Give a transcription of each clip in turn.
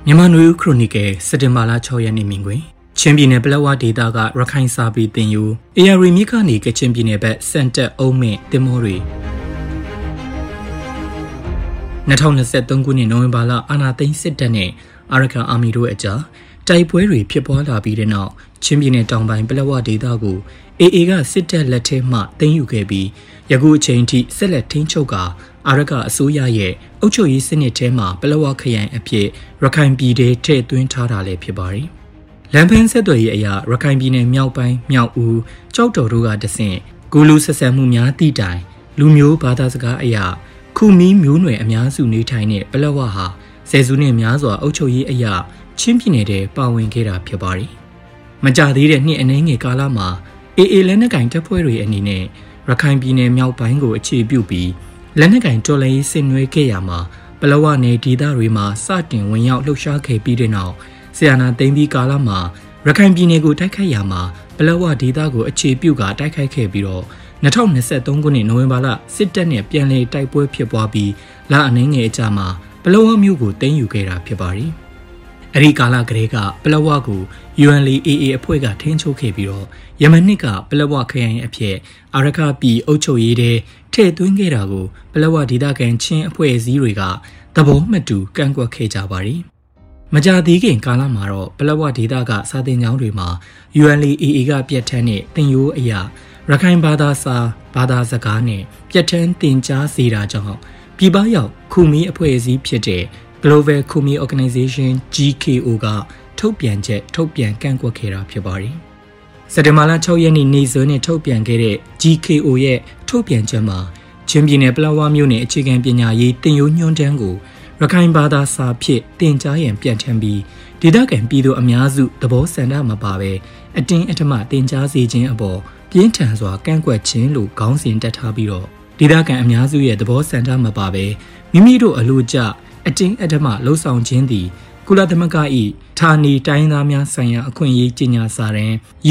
မြန်မာနွေဦးခရိုနီကယ်စက်တင်ဘာလ6ရက်နေ့မြင်ကွင်းချင်းပြည်နယ်ပလက်ဝဒေသကရခိုင်စာပေတင်ယူ AR မြစ်ကနေကချင်ပြည်နယ်ဘက်စန်တက်အုံးမင့်တင်မောတွေ2023ခုနှစ်နိုဝင်ဘာလအာဏာသိမ်းစစ်တပ်နဲ့အာရကန်အာမီတို့အကြားတိုက်ပွဲတွေဖြစ်ပွားလာပြီးတဲ့နောက်ချင်းပြည်နယ်တောင်ပိုင်းပလက်ဝဒေသကို AA ကစစ်တပ်လက်ထဲမှသိမ်းယူခဲ့ပြီးယခုအချိန်ထိဆက်လက်ထိန်းချုပ်ကာအာရကအစိုးရရဲ့အုပ်ချုပ်ရေးစနစ်ထဲမှာပလက်ဝခရိုင်အဖြစ်ရခိုင်ပြည်ထဲထည့်သွင်းထားတာလည်းဖြစ်ပါတယ်။လမ်းဖန်းဆက်သွယ်ရေးအရာရခိုင်ပြည်နယ်မြောက်ပိုင်းမြောက်ဦးကြောက်တော်တို့ကတဆင့်ဂူလူဆက်ဆံမှုများတိတိုင်လူမျိုးဘာသာစကားအရာခုမီးမျိုးနွယ်အများစုနေထိုင်တဲ့ပလက်ဝဟာဆယ်စုနှစ်များစွာအုပ်ချုပ်ရေးအရာချင်းပြည်နယ်ထဲပါဝင်ခဲ့တာဖြစ်ပါတယ်။မကြသေးတဲ့နှစ်အနည်းငယ်ကာလမှာ AA လက်နက်ကင်တပ်ဖွဲ့တွေအနေနဲ့ရခိုင်ပြည်နယ်မြောက်ပိုင်းကိုအခြေပြုပြီးလက်နက်ကင်တော်လှန်ရေးဆင်နွှဲခဲ့ရမှာပလက်ဝနယ်ဒေသတွေမှာစတင်ဝင်ရောက်လှုပ်ရှားခဲ့ပြီးတဲ့နောက်ဆီယနာသိမ်းပြီးကာလမှာရခိုင်ပြည်နယ်ကိုတိုက်ခိုက်ရမှာပလက်ဝဒေသကိုအခြေပြုကတိုက်ခိုက်ခဲ့ပြီးတော့2023ခုနှစ်နိုဝင်ဘာလစစ်တပ်နဲ့ပြန်လည်တိုက်ပွဲဖြစ်ပွားပြီးလအနည်းငယ်အကြာမှာပလက်ဝမြို့ကိုသိမ်းယူခဲ့တာဖြစ်ပါတယ်။အဲဒီကာလကလေးကပလက်ဝကို UNLAA အဖွဲ့ကထိန်းချုပ်ခဲ့ပြီးတော့ယမနစ်ကပလက်ဝခရိုင်အဖြစ်အာရခပြည်အုပ်ချုပ်ရေးတဲ့ထည့်သွင်းခဲ့တာကိုပလက်ဝဒေသခံချင်းအဖွဲ့အစည်းတွေကသဘောမတူကန့်ကွက်ခဲ့ကြပါတယ်။မကြသေးခင်ကာလမှာတော့ပလက်ဝဒေသကစာသင်ကျောင်းတွေမှာ UNLAA ကပြတ်ထန်းတဲ့တင်ရိုးအရာရခိုင်ဘာသာစာဘာသာစကားနဲ့ပြတ်ထန်းတင်ကြားစေတာကြောင့်ပြည်ပရောက်ခုမီအဖွဲ့အစည်းဖြစ်တဲ့ Global Khmer Organization GKO ကထုတ်ပြန်ကန့်ကွက်ခဲ့တာဖြစ်ပါတယ်။စက်တင်ဘာလ6ရက်နေ့နေ့စွဲနဲ့ထုတ်ပြန်ခဲ့တဲ့ GKO ရဲ့ထုတ်ပြန်ချက်မှာချင်းပြည်နယ်ပလက်ဝမြို့နယ်အခြေခံပညာရေးတင်ရိုးညွှန်းတမ်းကိုရခိုင်ဘာသာစာဖြင့်တင်ကြားရန်ပြဋ္ဌာန်းပြီးဒေသခံပြည်သူအများစုသဘောဆန္ဒမပါဘဲအတင်းအဓမ္မတင်ကြားစေခြင်းအပေါ်ပြင်းထန်စွာကန့်ကွက်ခြင်းလို့ခေါင်းစဉ်တက်ထားပြီးတော့ဒေသခံအများစုရဲ့သဘောဆန္ဒမပါဘဲမိမိတို့အလို့ကျအတင်းအဓမ္မလှုံ့ဆော်ခြင်းသည်ကုလသမဂ္ဂ၏ဌာနေတိုင်းသားများဆိုင်ရာအခွင့်အရေးကြေညာစာတမ်း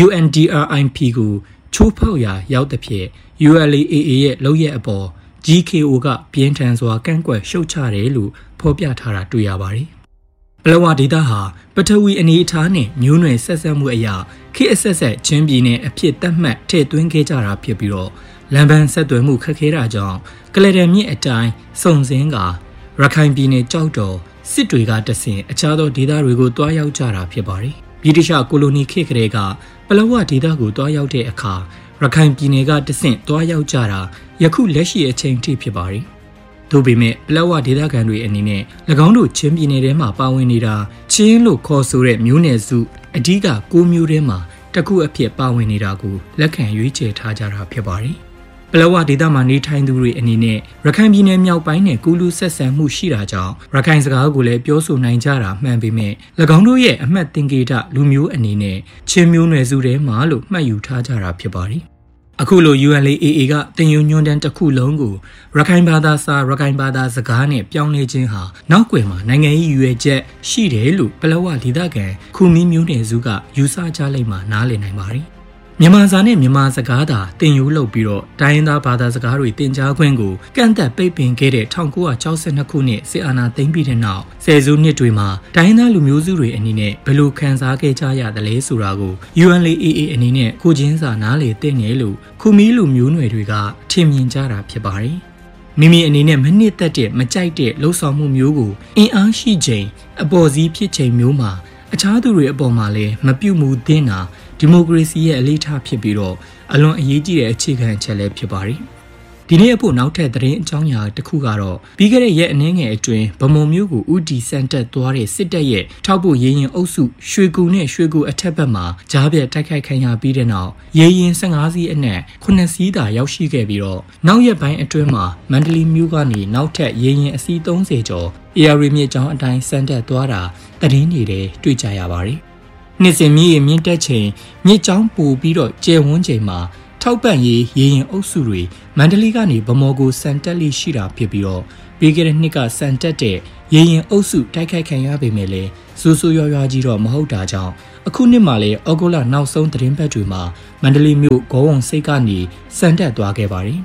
UNDRIP ကိုချိုးဖောက်ရာရောက်သဖြင့် UNLAA ရဲ့လုပ်ရက်အပေါ် GKO ကပြင်းထန်စွာကန့်ကွက်ရှုတ်ချတယ်လို့ဖော်ပြထားတာတွေ့ရပါတယ်။ပလက်ဝဒေသဟာပထဝီအနေအထားနဲ့မျိုးနွယ်ဆက်ဆက်မှုအရာခေတ်အဆက်ဆက်ချင်းပြည်နယ်အဖြစ်သတ်မှတ်ထည့်သွင်းခဲ့ကြတာဖြစ်ပြီးတော့လမ်းပန်းဆက်သွယ်မှုခက်ခဲတာကြောင့်ကလဒန်မြစ်အတိုင်းစုံစင်းကရခိုင်ပြည်နယ်ကြောက်တော်စစ်တွေကတဆင်အခြားသောဒေသတွေကိုတွားရောက်ကြတာဖြစ်ပါတယ်။ဗြိတိရှကိုလိုနီခေတ်ကလေးကပလက်ဝဒေသကိုတွားရောက်တဲ့အခါရခိုင်ပြည်နယ်ကတဆင့်တွားရောက်ကြတာယခုလက်ရှိအချိန်ထိဖြစ်ပါတယ်။သို့ပေမဲ့ပလက်ဝဒေသခံတွေအနေနဲ့၎င်းတို့ချင်းပြည်နယ်ထဲမှာပါဝင်နေတာချင်းလို့ခေါ်ဆိုတဲ့မျိုးနွယ်စုအဓိက9မျိုးထဲမှာတစ်ခုအဖြစ်ပါဝင်နေတာကိုလက်ခံရွေးချယ်ထားကြတာဖြစ်ပါတယ်။ပလက်ဝဒေသမှာနေထိုင်သူတွေအနေနဲ့ရခိုင်ပြည်နယ်မြောက်ပိုင်းနဲ့ကူးလူဆက်ဆံမှုရှိတာကြောင့်ရခိုင်စကားကိုလည်းပြောဆိုနိုင်ကြတာမှန်ပေမဲ့၎င်းတို့ရဲ့အမှတ်သင်္ကေတလူမျိုးအနေနဲ့ချင်းမျိုးနွယ်စုထဲမှာလို့မှတ်ယူထားကြတာဖြစ်ပါတယ်။အခုလို UNLAA ကတင်ယူညွှန်းတမ်းတစ်ခုလုံးကိုရခိုင်ဘာသာစာရခိုင်ဘာသာစကားနဲ့ပြောင်းလဲခြင်းဟာနောက်ွယ်မှာနိုင်ငံရေးရွယ်ချက်ရှိတယ်လို့ပလက်ဝဒေသခံခုမီးမျိုးနွယ်စုကယူဆကြလိမ့်မှာနားလည်နိုင်ပါတယ်မြန်မာစာနဲ့မြန်မာစကားသာတင်ယူလုပ်ပြီးတော့တိုင်းရင်းသားဘာသာစကားတွေတင်ကြားခွင့်ကိုကန့်သက်ပိတ်ပင်ခဲ့တဲ့1962ခုနှစ်စစ်အာဏာသိမ်းပြီးတဲ့နောက်ဆယ်စုနှစ်တွေမှာတိုင်းရင်းသားလူမျိုးစုတွေအနေနဲ့ဘယ်လိုခံစားခဲ့ကြရသလဲဆိုတာကို UNLAA အနေနဲ့ကိုချင်းစာနားလေသိနေလို့ခုမီးလူမျိုးနွယ်တွေကထင်မြင်ကြတာဖြစ်ပါတယ်။မိမိအနေနဲ့မနှစ်သက်တဲ့မကြိုက်တဲ့လှုပ်ဆောင်မှုမျိုးကိုအင်အားရှိချိန်အပေါ်စီးဖြစ်ချိန်မျိုးမှာအခြားသူတွေအပေါ်မှာလည်းမပြုတ်မှုသင့်တာဒီမိုကရေစီရဲ့အလေးထားဖြစ်ပြီးတော့အလွန်အရေးကြီးတဲ့အခြေခံအချက်လည်းဖြစ်ပါတယ်။ဒီနေ့အဖို့နောက်ထပ်သတင်းအကြောင်းအရာတစ်ခုကတော့ပြီးခဲ့တဲ့ရက်အနည်းငယ်အတွင်းဗမုံမျိုးကိုဥတီစန်တက်သွားတဲ့စစ်တပ်ရဲ့ထောက်ပို့ရေရင်အုပ်စုရွှေကူနဲ့ရွှေကူအထက်ဘက်မှာကြားပြတ်တိုက်ခိုက်ခံရပြီးတဲ့နောက်ရေရင်15စီးအနက်9စီးသာရောက်ရှိခဲ့ပြီးတော့နောက်ရက်ပိုင်းအတွင်းမှာမန္တလေးမြို့ကနေနောက်ထပ်ရေရင်အစီး30ကျော် AR မြစ်ကြောင်းအတိုင်းစန်တက်သွားတာသတင်းတွေတွေ့ကြရပါတယ်။နှစ်စဉ်မြင့်တက်ချိန်မြစ်ကြောင်းပိုပြီးတော့ကျယ်ဝန်းချိန်မှာထောက်ပံ့ရေးရေရင်အုပ်စုတွေမန္တလေးကနေဗမော်ကိုစန်တက်လိရှိတာဖြစ်ပြီးတော့ပြီးခဲ့တဲ့နှစ်ကစန်တက်တဲ့ရေရင်အုပ်စုတိုက်ခိုက်ခံရပေမဲ့လည်းစိုးစိုးရွားရွားကြီးတော့မဟုတ်တာကြောင့်အခုနှစ်မှာလည်းဩဂုတ်လနောက်ဆုံးသတင်းပတ်တွေမှာမန္တလေးမြို့ဂေါဝုံစိတ်ကနေစန်တက်သွားခဲ့ပါတယ်။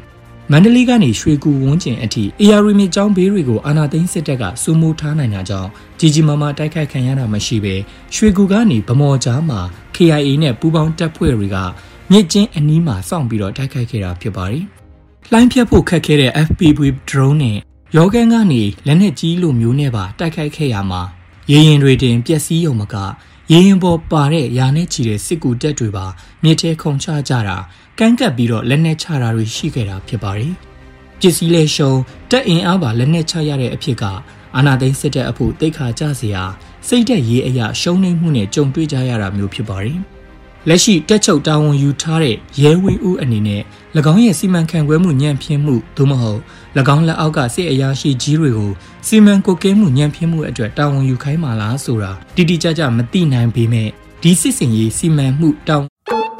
မန္တလေးကနေရွှေကူဝန်းကျင်အထိ AR မြစ်ကြောင်းဘေးတွေကိုအာဏာသိမ်းစစ်တပ်ကစိုးမိုးထားနိုင်တာကြောင့်ကြီးကြီးမားမားတိုက်ခိုက်ခံရတာမရှိပဲရွှေကူကနေဗမော်ကြားမှာ KIA နဲ့ပူးပေါင်းတပ်ဖွဲ့တွေကမြစ်ကျင်းအနီးမှာစောင့်ပြီးတော့တိုက်ခိုက်ခဲ့တာဖြစ်ပါတယ်။လှိုင်းဖြတ်ဖို့ခက်ခဲတဲ့ FPV drone နဲ့ရောဂန်းကနေလက်နက်ကြီးလိုမျိုးနဲ့ပါတိုက်ခိုက်ခဲ့ရမှာရေရင်တွေတင်ပျက်စီးရုံမကရေရင်ပေါ်ပါတဲ့ရာနဲ့ချီတဲ့စစ်ကူတပ်တွေပါမြစ်ထဲခုန်ချကြတာကန့်ကပ်ပြီးတော့လက်နက်ချတာတွေရှိခဲ့တာဖြစ်ပါတယ်။ပစ္စည်းလဲရှုံတပ်အင်အားပါလက်နက်ချရတဲ့အဖြစ်ကအာဏာသိမ်းစစ်တပ်အဖို့တိတ်ခါကြစရာစိတ်သက်ရေးအရာရှုံးနိမ့်မှုနဲ့ကြုံတွေ့ကြရတာမျိုးဖြစ်ပါတယ်။လက်ရှိတက်ချုပ်တာဝန်ယူထားတဲ့ရဲဝင်းဦးအနေနဲ့၎င်းရဲ့စီမံခန့်ခွဲမှုညံ့ဖျင်းမှုသို့မဟုတ်၎င်းလက်အောက်ကစစ်အရာရှိကြီးတွေကိုစီမံကွပ်ကဲမှုညံ့ဖျင်းမှုအတွက်တာဝန်ယူခိုင်းမှလားဆိုတာတိတိကျကျမသိနိုင်ပေမဲ့ဒီစစ်စင်ရေးစီမံမှုတောင်း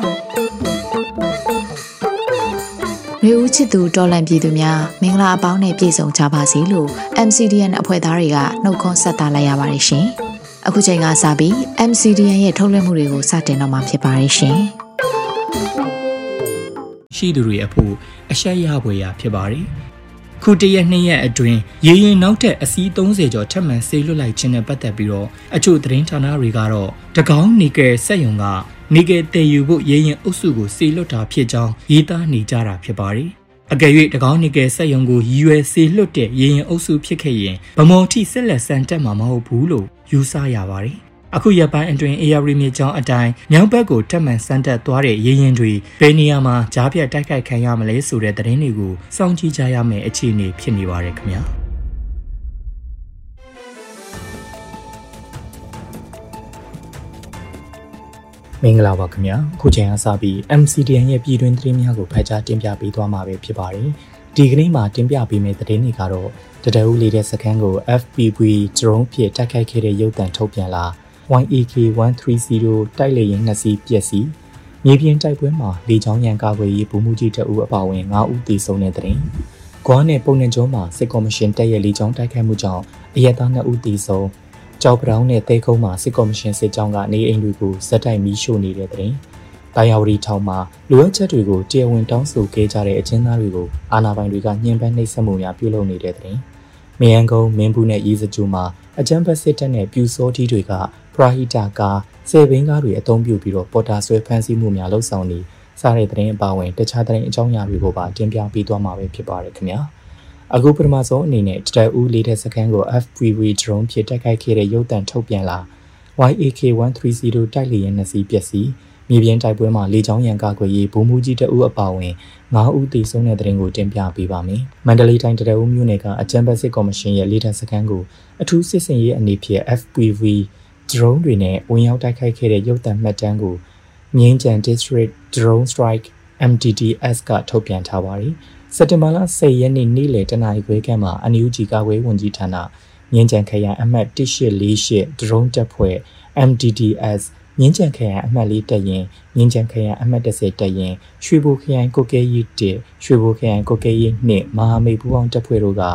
ရေဦးချစ်သူတော်လန်ပြည်သူများမင်္ဂလာအပေါင်းနဲ့ပြည့်စုံကြပါစေလို့ MCDN အဖွဲ့သားတွေကနှုတ်ခွန်းဆက်သလိုက်ရပါတယ်ရှင်။အခုချိန်ကစပြီး MCDN ရဲ့ထုတ်လွှင့်မှုတွေကိုစတင်တော့မှာဖြစ်ပါတယ်ရှင်။ရှိသူတွေအဖို့အရှက်ရဖွယ်ရာဖြစ်ပါတယ်။ခုတရက်နှစ်ရက်အတွင်းရေရင်နောက်ထပ်အစီး30ကျော်ထပ်မံဆေးလွတ်လိုက်ခြင်းနဲ့ပတ်သက်ပြီးတော့အချို့သတင်းဌာနတွေကတော့တကောင်းနီကယ်စက်ရုံကနီကယ်တည်ယူဖို့ရေရင်အုပ်စုကိုဆေးလွတ်တာဖြစ်ကြောင်းရေးသားနေကြတာဖြစ်ပါတယ်။အကယ်၍တကောင်းနီကယ်စက်ရုံကိုရည်ရွယ်ဆေးလွတ်တဲ့ရေရင်အုပ်စုဖြစ်ခဲ့ရင်ဗမော်ထိဆက်လက်ဆန်တက်မှာမဟုတ်ဘူးလို့ယူဆရပါတယ်။အခုရက်ပိုင်းအတွင်း AR မြစ်ကြောင်းအတိုင်းမြောက်ဘက်ကိုတက်မှန်ဆန်တက်သွားတဲ့ရေရင်တွေဘယ်နေရာမှာကြားပြတ်တိုက်ခိုက်ခံရမလဲဆိုတဲ့သတင်းတွေကိုစောင့်ကြည့်ကြရမယ့်အခြေအနေဖြစ်နေပါတယ်ခင်ဗျာ။မင်္ဂလာပါခင်ဗျာခုချိန်အစပြီး MCDN ရဲ့ပြည်တွင်းသတင်းများကိုဖတ်ကြားတင်ပြပေးသွားမှာပဲဖြစ်ပါတယ်ဒီကနေ့မှာတင်ပြပေးမယ့်သတင်းတွေကတော့တတအူးလေးတဲ့စခန်းကို FPV drone ဖြင့်တိုက်ခိုက်ခဲ့တဲ့ရုပ်သံထုတ်ပြန်လာ YAK 130တိုက်လေယာဉ်2စီးပျက်စီးမြေပြင်တိုက်ပွဲမှာလေကြောင်းရန်ကာကွယ်ရေးဗိုလ်မှူးကြီးတအူးအပါအဝင်9ဦးသေဆုံးတဲ့သတင်းဂွားနဲ့ပုံနှံကျွန်းမှာစစ်ကော်မရှင်တပ်ရဲ့လေကြောင်းတိုက်ခိုက်မှုကြောင့်အရက်သား2ဦးသေဆုံးကြောက်ပတောင်းနဲ့တဲကုန်းမှာစစ်ကော်မရှင်စစ်ကြောင်းကနေအိမ်တွေကိုဇက်တိုက်မီးရှို့နေတဲ့တဲ့။တာယာဝတီထောင်မှာလိုအပ်ချက်တွေကိုတရားဝင်တောင်းဆိုခဲ့ကြတဲ့အကျဉ်းသားတွေကိုအာဏာပိုင်တွေကညှဉ်းပန်းနှိပ်စက်မှုများပြုလုပ်နေတဲ့တဲ့။မယန်းကုန်းမင်းဘူးနဲ့ရေးစကြိုမှာအကြမ်းဖက်စစ်တပ်နဲ့ပြူစောတီတွေကပရာဟိတကားဆယ်ဘင်းကားတွေအုံပြုပြီးတော့ပေါ်တာဆွဲဖမ်းဆီးမှုများလှုပ်ဆောင်နေစားတဲ့တဲ့အပါအဝင်တခြားတဲ့အကြောင်းအရာတွေကိုပါတင်ပြပေးသွားမှာပဲဖြစ်ပါတယ်ခင်ဗျာ။အခုပထမဆုံးအနေနဲ့တတအူးလေးတဲ့စခန်းကို FPV drone ဖြင့်တိုက်ခိုက်ခဲ့တဲ့ရုပ်သံထုတ်ပြန်လာ YAK 130တိုက်လေယာဉ်2စီးပျက်စီးမြေပြင်တိုက်ပွဲမှာလေကြောင်းရန်ကာကွယ်ရေးဗိုလ်မှူးကြီးတအူးအပါအဝင်9ဦးသေဆုံးတဲ့တဲ့ရင်ကိုတင်ပြပေးပါမယ်။မန္တလေးတိုင်းတတအူးမြို့နယ်ကအကြမ်းဖက်စစ်ကော်မရှင်ရဲ့လေးတဲ့စခန်းကိုအထူးစစ်စင်ရေးအနေဖြင့် FPV drone တွေနဲ့ဝင်ရောက်တိုက်ခိုက်ခဲ့တဲ့ရုပ်သံမှတ်တမ်းကိုမြင်းကြံ District Drone Strike MDDS ကထုတ်ပြန်ထားပါတယ်။စက်တင်ဘာလ10ရက်နေ့နေ့လယ်တနာရီခွဲခန့်မှာအန်ယူဂျီကာကွယ်ဝန်ကြီးဌာနမြင်းကြံခရိုင်အမှတ်1848 drone တပ်ဖွဲ့ MDDS မြင်းကြံခရိုင်အမှတ်4တပ်ရင်မြင်းကြံခရိုင်အမှတ်10တပ်ရင်ရွှေဘိုခရိုင်ကိုကဲရီ1ရွှေဘိုခရိုင်ကိုကဲရီ2မဟာမိတ်ပူးပေါင်းတပ်ဖွဲ့တို့က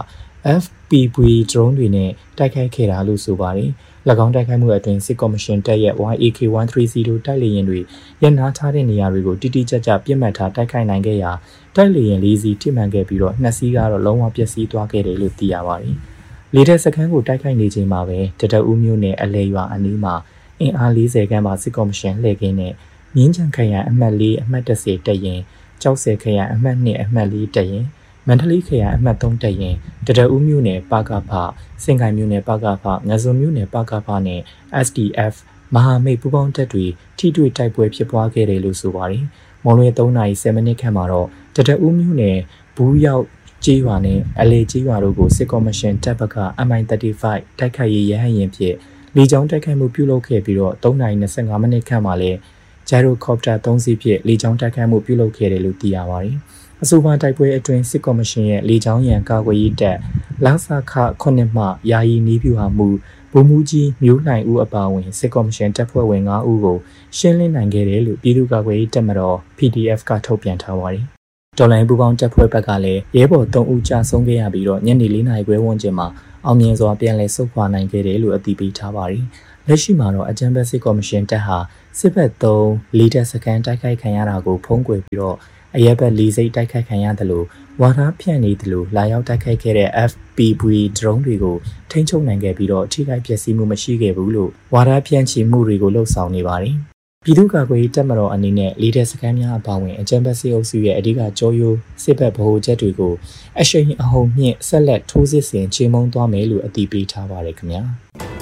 FPV drone တွေနဲ့တိုက်ခိုက်ခဲ့တာလို့ဆိုပါတယ်။၎င်းတိုက်ခိုက်မှုအတွင်းစစ်ကော်မရှင်တပ်ရဲ့ YAK 130တိုက်လေယာဉ်တွေရန်နာထားတဲ့နေရာတွေကိုတိတိကျကျပြစ်မှတ်ထားတိုက်ခိုက်နိုင်ခဲ့ရာတိုက်လေယာဉ်၄စီးထိမှန်ခဲ့ပြီးတော့2စီးကတော့လုံးဝပျက်စီးသွားခဲ့တယ်လို့သိရပါတယ်။လေတပ်စခန်းကိုတိုက်ခိုက်နေချိန်မှာပဲတတအူးမြို့နယ်အလဲရွာအနီးမှာအင်အား40ခန်းပါစစ်ကော်မရှင်လှည့်ကင်းနဲ့မြင်းချံခရိုင်အမှတ်4အမှတ်10တပ်ရင်ကြောက်ဆယ်ခရိုင်အမှတ်2အမှတ်4တပ်ရင်မန္တလေးခရိုင်အမှတ်3တပ်ရင်တတအူးမြို့နယ်ပကဖစင်ကိုင်မြို့နယ်ပကဖငဇုံမြို့နယ်ပကဖနဲ့ SDF မဟာမိတ်ပူးပေါင်းတပ်တွေထိတွေ့တိုက်ပွဲဖြစ်ပွားခဲ့တယ်လို့ဆိုပါတယ်။မွန်လွဲ3:10မိနစ်ခန့်မှာတော့တတအူးမြို့နယ်ဘူးရောက်ကျေးရွာနဲ့အလေကျေးရွာတို့ကိုစစ်ကော်မရှင်တပ်ဘက်က MI35 တိုက်ခိုက်ရေးရဟတ်ယာဉ်ဖြင့်လေကြောင်းတိုက်ခိုက်မှုပြုလုပ်ခဲ့ပြီးတော့3:25မိနစ်ခန့်မှာလည်းဂျိုင်ရိုကော်ပတာ3စီးဖြင့်လေကြောင်းတိုက်ခိုက်မှုပြုလုပ်ခဲ့တယ်လို့သိရပါတယ်။အဆိုပါတိုက်ပွဲအတွင်းစစ်ကော်မရှင်ရဲ့လေကြောင်းရန်ကာကွယ်ရေးတပ်လဆခ9မှယာယီနီးပြူဟာမှုဗိုလ်မှူးကြီးမျိုးလှိုင်ဦးအပါအဝင်စစ်ကော်မရှင်တပ်ဖွဲ့ဝင်9ဦးကိုရှင်းလင်းနိုင်ခဲ့တယ်လို့ပြည်သူ့ကာကွယ်ရေးတပ်မတော် PDF ကထုတ်ပြန်ထားပါတယ်။တော်လိုင်းပူပေါင်းတပ်ဖွဲ့ဘက်ကလည်းရဲဘော်3ဦးကြာဆုံးခဲ့ရပြီးတော့ညနေ4နာရီခွဲဝန်းကျင်မှာအောင်မြင်စွာပြန်လည်ဆုတ်ခွာနိုင်ခဲ့တယ်လို့အတည်ပြုထားပါတယ်။လက်ရှိမှာတော့အကြံပေးစစ်ကော်မရှင်တပ်ဟာစစ်ဘက်3လီတပ်စကန်တိုက်ခိုက်ခံရတာကိုဖုံးကွယ်ပြီးတော့အရက်ဘက်၄စိတ်တိုက်ခိုက်ခံရတယ်လို့ဝါဒဖြန့်နေတယ်လို့လာရောက်တိုက်ခိုက်ခဲ့တဲ့ FPV drone တွေကိုထိန်းချုပ်နိုင်ခဲ့ပြီးတော့ထိခိုက်ပျက်စီးမှုမရှိခဲ့ဘူးလို့ဝါဒဖြန့်ချီမှုတွေကိုလှုပ်ဆောင်နေပါတယ်။ပြည်သူ့ကာကွယ်ရေးတပ်မတော်အနေနဲ့လေတပ်စခန်းများအပါအဝင်အကြမ်းဖက်စစ်အုပ်စုရဲ့အဓိကကြောရိုးစစ်ဘက်ဗဟိုချက်တွေကိုအရှိန်အဟုန်မြင့်ဆက်လက်ထိုးစစ်ဆင်ချေမှုန်းသွားမယ်လို့အတည်ပြုထားပါတယ်ခင်ဗျာ။